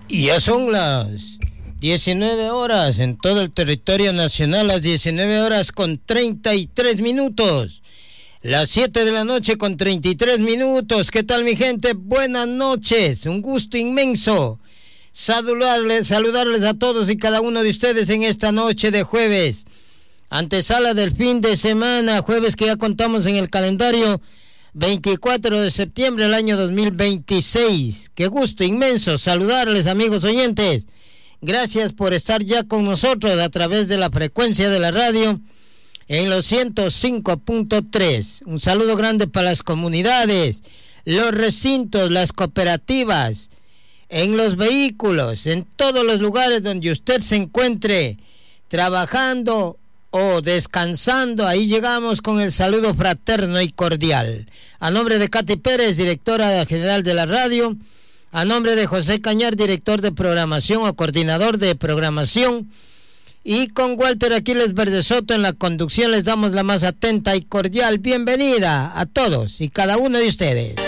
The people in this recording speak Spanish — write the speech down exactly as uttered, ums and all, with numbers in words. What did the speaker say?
Ya son las diecinueve horas en todo el territorio nacional, las diecinueve horas con treinta y tres minutos. Las siete de la noche con treinta y tres minutos. ¿Qué tal, mi gente? Buenas noches. Un gusto inmenso saludarles, saludarles a todos y cada uno de ustedes en esta noche de jueves. Antesala del fin de semana, jueves que ya contamos en el calendario, veinticuatro de septiembre del año dos mil veintiséis. Qué gusto inmenso saludarles, amigos oyentes. Gracias por estar ya con nosotros a través de la frecuencia de la radio en los ciento cinco punto tres. Un saludo grande para las comunidades, los recintos, las cooperativas, en los vehículos, en todos los lugares donde usted se encuentre trabajando o descansando. Ahí llegamos con el saludo fraterno y cordial. A nombre de Katy Pérez, directora general de la radio, a nombre de José Cañar, director de programación o coordinador de programación, y con Walter Aquiles Verdesoto en la conducción, les damos la más atenta y cordial bienvenida a todos y cada uno de ustedes.